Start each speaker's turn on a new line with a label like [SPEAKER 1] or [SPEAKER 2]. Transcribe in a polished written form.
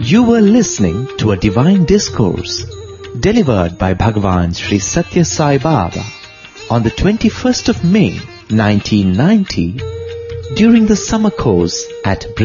[SPEAKER 1] You were listening to a divine discourse delivered by Bhagavan Sri Satya Sai Baba on the 21st of May 1990 during the summer course at